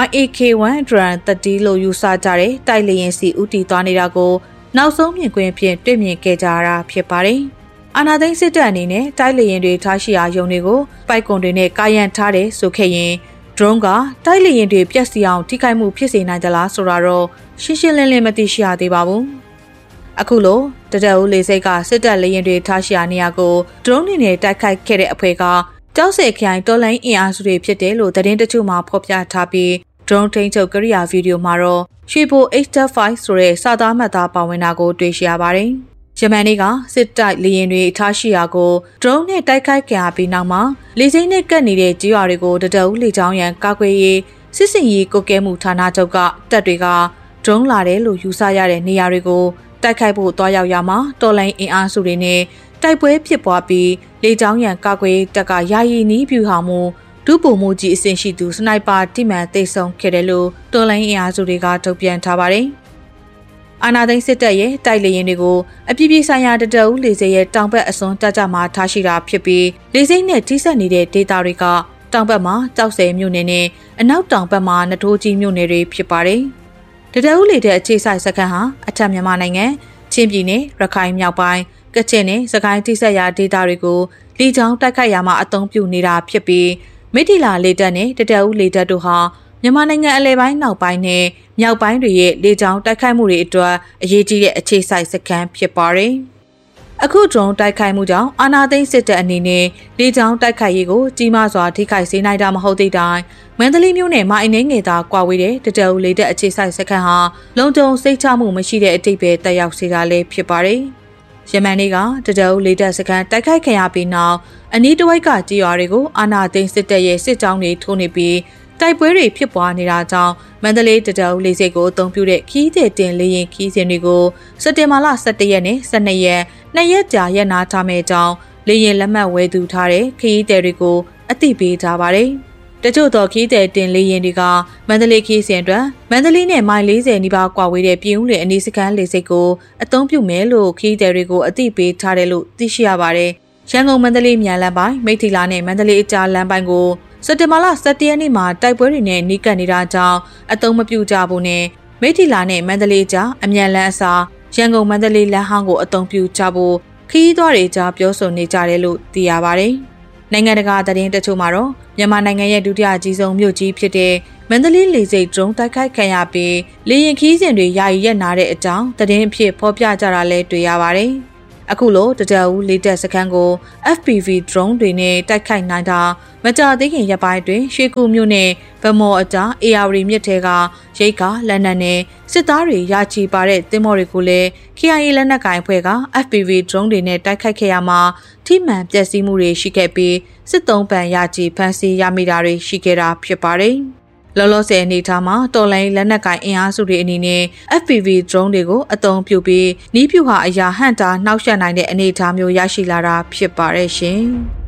1AK1 drone 30လို့ယူဆကြတဲ့တိုက်လေယာဉ်စီဦးတည်သွားနေတာကိုနောက်ဆုံးမြင်ကွင်းဖြင့်တွေ့မြင်ခဲ့ကြရတာဖြစ်ပါတယ်။အာနာသိန်းစစ်တပ်အနေနဲ့တိုက်လေယာဉ်တွေထားရှိရာရုံတွေကိုပိုက်ကွန်တွေနဲ့ကာရန်ထားတယ်ဆိုခဲ့ရင်drone ကတိုက်လေယာဉ်တွေပျက်စီးအောင်ထိခိုက်မှုဖြစ်စေနိုင်သလားဆိုတာတော့ရှင်းရှင်းလင်းလင်းမသိရှိရသေးပါဘူး။အခုလိုတတအုပ်လေစိတ်ကစစ်တပ်လေယာဉ်တွေထားရှိရာနေရာကို drone နဲ့တိုက်ခိုက်ခဲ့တဲ့အဖွဲ့ကကြောက်စဲခိုင်တော်လိုင်းအင်အားစုတွေဖြစ်တယ်လို့သတင်းတချို့မှဖော်ပြထားပြီး drone ထိန်းချုပ်ကိရိယာဗီဒီယိုမှာတော့ရွှေဘို H5 ဆိုတဲ့စာသားမှတ်သားပါဝင်တာကိုတွေ့ရှိရပါတယ်။ဂျမန်တွေကစစ်တိုက်လေယာဉ်တွေထားရှိရာကို drone နဲ့တိုက်ခိုက်ခံရပြီးနောက်မှာလေစိမ့်နဲ့ကပ်နေတဲ့ကြေးရွာတွေကိုတတအုပ်လေကြောင်းရန်ကာကွယ်ရေးစစ်စင်ရေးကုတ်ကဲမှုဌာနချုပ်ကတပ်တွေက drone လာတယ်လို့ယူဆရတဲ့နေရာတွေကိုတိုက်ခိုက်ဖို့တွားရောက်ရမှာတော်လိုင်းအင်အားစုတွေနဲ့တိုက်ပွဲဖြစ်ပွားပြီးလေကြောင်းရန်ကာကွယ်တပ်ကယာယီနီးပြူဟာမှုဒုပုံမှုကြီးအဆင့်ရှိသူစနိုက်ပါတိမှန်သိဆုံးခဲ့တယ်လို့တော်လိုင်းအင်အားစုတွေကထုတ်ပြန်ထားပါတယ်။အာနာသိန်းစစ်တပ်ရဲ့တိုက်လေယာဉ်တွေကိုအပြည်ပြည်ဆိုင်ရာတတအုပ်လေဆိပ်ရဲ့တောင်ဘက်အစွန်တပ်ကြမှာထားရှိတာဖြစ်ပြီးလေဆိပ်နဲ့ထိစပ်နေတဲ့ဒေသတွေကတောင်ဘက်မှာကြောက်စဲမြို့နယ်နဲ့အနောက်တောင်ဘက်မှာနထိုးကြီးမြို့နယ်တွေဖြစ်ပါတယ်။တတအုပ်လေတဲ့အခြေစိုက်စခန်းဟာအထက်မြန်မာနိုင်ငံချင်းပြည်နယ်ရခိုင်မြောက်ပိုင်းကချင်နဲ့စကိုင်းထိစပ်ရာဒေသတွေကိုလေကြောင်းတိုက်ခိုက်ရာမှာအသုံးပြုနေတာဖြစ်ပြီးမိထီလာလေတပ်နဲ့တတအုပ်လေတပ်တို့ဟာမြန်မာနိုင်ငံအလဲပိုင်းနောက်ပိုင်းနဲ့မြောက်ပိုင်းတွေရဲ့လေကြောင်းတိုက်ခိုက်မှုတွေအတွက်အရေးကြီးတဲ့အခြေစိုက်စခန်းဖြစ်ပါတယ်။အခု drone တိုက်ခိုက်မှုကြောင့်အာနာသိန်းစစ်တပ်အနေနဲ့လေကြောင်းတိုက်ခိုက်ရေးကိုကြီးမားစွာထိခိုက်စေနိုင်တာမဟုတ်သေးတိုင်မန္တလေးမြို့နယ်မှာအင်းငယ်သာကွာဝေးတဲ့တတအုပ်လေတပ်အခြေစိုက်စခန်းဟာလုံခြုံစိတ်ချမှုမရှိတဲ့အတိတ်ပဲတက်ရောက်စေတာလည်းဖြစ်ပါတယ်။ယမန်နေ့ကတတအုပ်လေတပ်စခန်းတိုက်ခိုက်ခံရပြီးနောက်အနီးတစ်ဝိုက်ကကြေးရွာတွေကိုအာနာသိန်းစစ်တပ်ရဲ့စစ်ကြောင်းတွေထိုးနေပြီးတိုက်ပွဲတွေဖြစ်ပွားနေတာကြောင့်မန္တလေးတတအုပ်လေဆိပ်ကိုအသုံးပြုတဲ့ခီးတဲ့တင်လေရင်ခီးစဉ်တွေကိုစက်တင်ဘာလ17ရက်နဲ့12ရက်2ရက်ကြာရပ်နာထားမယ့်ကြောင်းလေရင်လက်မှတ်ဝယ်သူထားတဲ့ခီးတဲ့တွေကိုအသိပေးထားပါတယ်။တချို့သောခီးတဲ့တင်လေရင်တွေကမန္တလေးခီးစဉ်အတွက်မန္တလေးနဲ့မိုင်40နီးပါးကွာဝေးတဲ့ပြည်ဦးလွင်အနီးစခန်းလေဆိပ်ကိုအသုံးပြုမယ်လို့ခီးတဲ့တွေကိုအသိပေးထားတယ်လို့သိရှိရပါတယ်။ရန်ကုန်မန္တလေးမြန်လမ်းပိုင်းမိထီလာနဲ့မန္တလေးအကြားလမ်းပိုင်းကိုစက်တင်ဘာလ17ရက်နေ့မှာတိုက်ပွဲတွေနဲ့နှီးကပ်နေတာကြောင့်အသုံးမပြုကြဖို့နဲ့မိထီလာနဲ့မန္တလေးကြားအမြန်လမ်းအစားရန်ကုန်မန္တလေးလမ်းဟောင်းကိုအသုံးပြုကြဖို့ခရီးသွားတွေကြားပြောဆိုနေကြတယ်လို့သိရပါတယ်။နိုင်ငံတကာသတင်းတချို့မှာတော့မြန်မာနိုင်ငံရဲ့ဒုတိယအကြီးဆုံးမြို့ကြီးဖြစ်တဲ့မမန္တလေးလေဆိပ် drone တိုက်ခိုက်ခံရပြီးလေယာဉ်ခီးစဉ်တွေယာယီရပ်နာတဲ့အကြောင်းသတင်းအဖြစ်ဖော်ပြကြတာလည်းတွေ့ရပါတယ်။အခုလိုတကြဦးလေတပ်စခန်းကို FPV drone တွေနဲ့တိုက်ခိုက်နိုင်တာမကြာသေးခင်ရက်ပိုင်းတွင်ရွှေကူမြို့နယ်ဗမော်အကြား AR မြစ်ထဲကရိတ်ကလက်နက်နဲ့စစ်သားတွေရာချီပါတဲ့သင်္ဘောတွေကိုလည်း KIA လက်နက်ကိုင်အဖွဲ့က FPV drone တွေနဲ့တိုက်ခိုက်ခဲ့ရမှာထိမှန်ပျက်စီးမှုတွေရှိခဲ့ပြီးစစ်သုံးပန်ရာချီဖမ်းဆီးရမိတာတွေရှိခဲ့တာဖြစ်ပါတယ်။လောလောဆယ်အနေထားမှာတော်လိုင်းလက်နက်ကိုင်အင်အားစုတွေအနေနဲ့ FPV drone တွေကိုအသုံးပြုပြီးနီးပြူဟာအရာဟန့်တာနှောက်ယှက်နိုင်တဲ့အနေအထားမျိုးရရှိလာတာဖြစ်ပါတယ်ရှင်။